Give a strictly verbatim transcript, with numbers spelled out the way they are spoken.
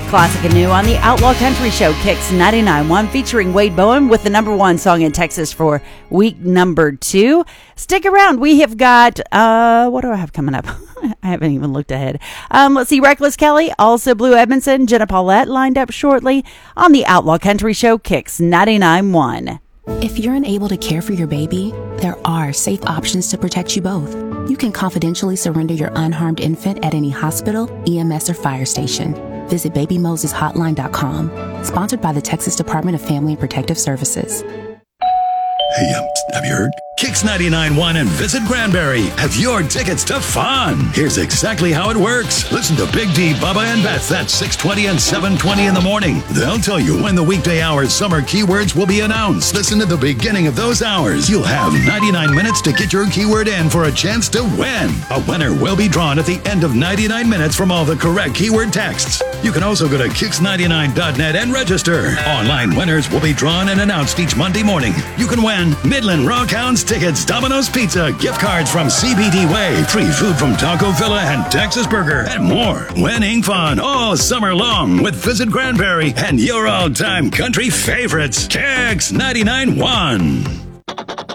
Classic and new on the Outlaw Country Show, Kicks ninety-nine point one, featuring Wade Bowen with the number one song in Texas for week number two. Stick around. We have got, uh, what do I have coming up? I haven't even looked ahead. Um, let's see, Reckless Kelly, also Blue Edmondson, Jenna Paulette lined up shortly on the Outlaw Country Show, Kicks ninety-nine point one. If you're unable to care for your baby, there are safe options to protect you both. You can confidentially surrender your unharmed infant at any hospital, E M S, or fire station. Visit baby moses hotline dot com. Sponsored by the Texas Department of Family and Protective Services. Hey, um, have you heard? Kicks ninety-nine point one and Visit Granbury have your tickets to fun. Here's exactly how it works. Listen to Big D, Bubba, and Beth at six twenty and seven twenty in the morning. They'll tell you when the weekday hours summer keywords will be announced. Listen to the beginning of those hours. You'll have ninety-nine minutes to get your keyword in for a chance to win. A winner will be drawn at the end of ninety-nine minutes from all the correct keyword texts. You can also go to kicks ninety-nine dot net and register. Online winners will be drawn and announced each Monday morning. You can win Midland Rockhounds tickets, Domino's Pizza, gift cards from C B D Way, free food from Taco Villa and Texas Burger, and more. Winning fun all summer long with Visit Granbury and your all-time country favorites, Kicks ninety-nine point one.